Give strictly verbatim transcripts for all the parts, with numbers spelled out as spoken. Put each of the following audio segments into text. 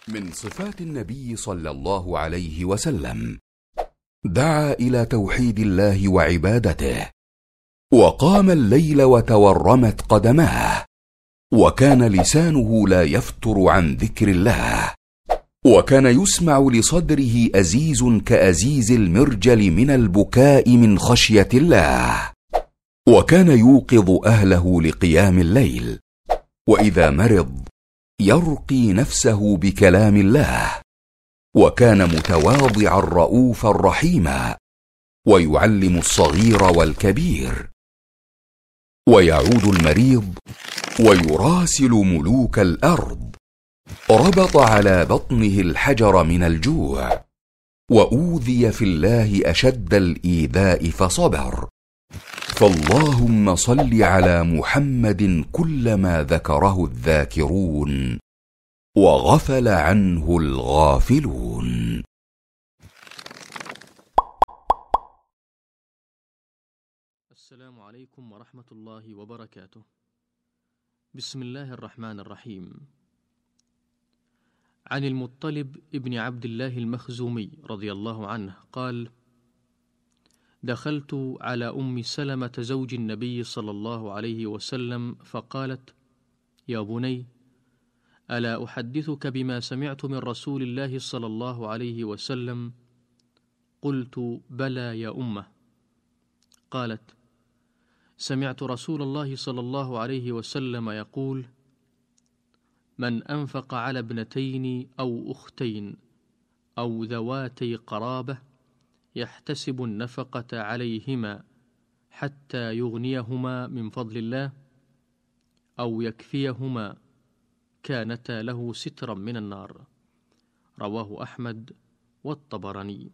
من صفات النبي صلى الله عليه وسلم: دعا إلى توحيد الله وعبادته، وقام الليل وتورمت قدماه، وكان لسانه لا يفتر عن ذكر الله، وكان يسمع لصدره أزيز كأزيز المرجل من البكاء من خشية الله، وكان يوقظ أهله لقيام الليل، وإذا مرض يرقي نفسه بكلام الله، وكان متواضعا رؤوفا رحيما، ويعلم الصغير والكبير، ويعود المريض، ويراسل ملوك الأرض. ربط على بطنه الحجر من الجوع، وأوذي في الله أشد الإيذاء فصبر. فاللهم صل على محمد كلما ذكره الذاكرون وغفل عنه الغافلون. السلام عليكم ورحمة الله وبركاته. بسم الله الرحمن الرحيم. عن المطلب ابن عبد الله المخزومي رضي الله عنه قال: دخلت على أم سلمة زوج النبي صلى الله عليه وسلم فقالت: يا بني، ألا أحدثك بما سمعت من رسول الله صلى الله عليه وسلم؟ قلت: بلى يا أمه. قالت: سمعت رسول الله صلى الله عليه وسلم يقول: من أنفق على ابنتين أو أختين أو ذواتي قرابة يحتسب النفقة عليهما حتى يغنيهما من فضل الله أو يكفيهما كانتا له سترا من النار. رواه أحمد والطبراني.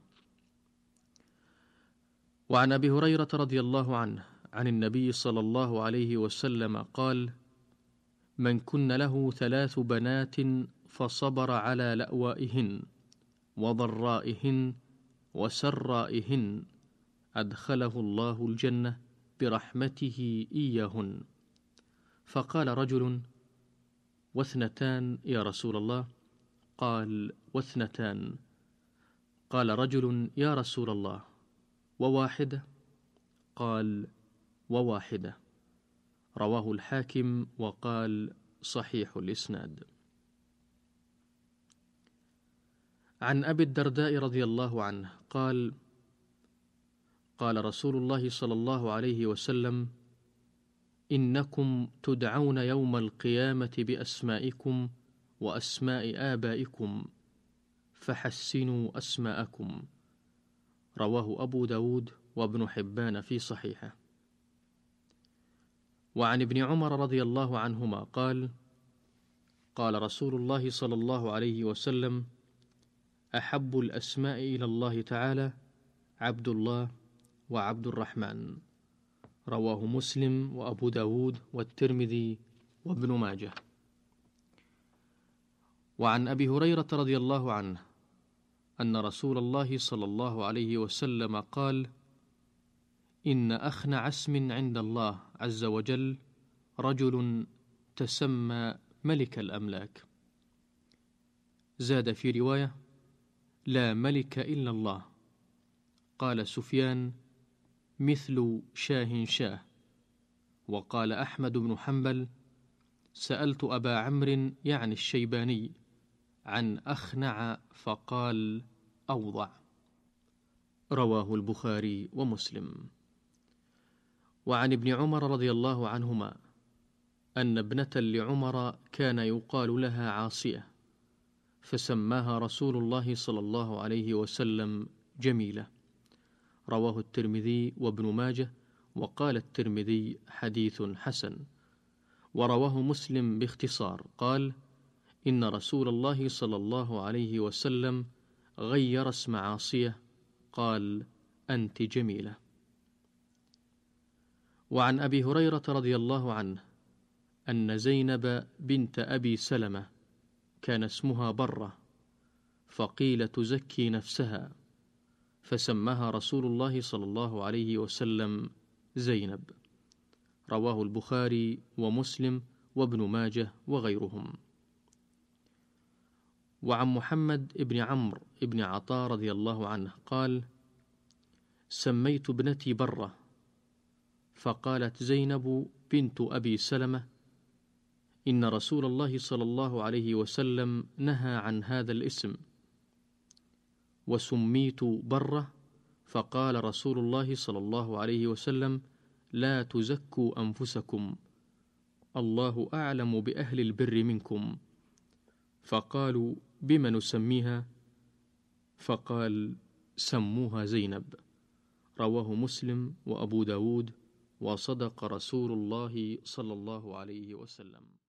وعن أبي هريرة رضي الله عنه عن النبي صلى الله عليه وسلم قال: من كن له ثلاث بنات فصبر على لأوائهن وضرائهن وسرائهن أدخله الله الجنة برحمته إياهن. فقال رجل: واثنتان يا رسول الله؟ قال: واثنتان. قال رجل: يا رسول الله، وواحدة؟ قال: وواحدة. رواه الحاكم وقال: صحيح الإسناد. عن أبي الدرداء رضي الله عنه قال: قال رسول الله صلى الله عليه وسلم: إنكم تدعون يوم القيامة بأسمائكم وأسماء آبائكم فحسنوا أسماءكم. رواه أبو داود وابن حبان في صحيحه. وعن ابن عمر رضي الله عنهما قال: قال رسول الله صلى الله عليه وسلم: أحب الأسماء إلى الله تعالى عبد الله وعبد الرحمن. رواه مسلم وأبو داود والترمذي وابن ماجه. وعن أبي هريرة رضي الله عنه أن رسول الله صلى الله عليه وسلم قال: إن أخنع اسم عند الله عز وجل رجل تسمى ملك الأملاك. زاد في رواية: لا ملك إلا الله. قال سفيان: مثل شاه شاه. وقال أحمد بن حنبل: سألت أبا عمرو يعني الشيباني عن أخنع فقال: أوضع. رواه البخاري ومسلم. وعن ابن عمر رضي الله عنهما أن ابنة لعمر كان يقال لها عاصية، فسماها رسول الله صلى الله عليه وسلم جميلة. رواه الترمذي وابن ماجه، وقال الترمذي: حديث حسن. ورواه مسلم باختصار قال: إن رسول الله صلى الله عليه وسلم غير اسم عاصية، قال: أنت جميلة. وعن أبي هريرة رضي الله عنه أن زينب بنت أبي سلمة كان اسمها برة، فقيل تزكي نفسها، فسماها رسول الله صلى الله عليه وسلم زينب. رواه البخاري ومسلم وابن ماجه وغيرهم. وعن محمد بن عمرو بن عطاء رضي الله عنه قال: سميت ابنتي برة، فقالت زينب بنت أبي سلمة: إن رسول الله صلى الله عليه وسلم نهى عن هذا الاسم. وسميت برة، فقال رسول الله صلى الله عليه وسلم: لا تزكوا أنفسكم، الله أعلم بأهل البر منكم. فقالوا: بما نسميها؟ فقال: سموها زينب. رواه مسلم وأبو داود، وصدق رسول الله صلى الله عليه وسلم.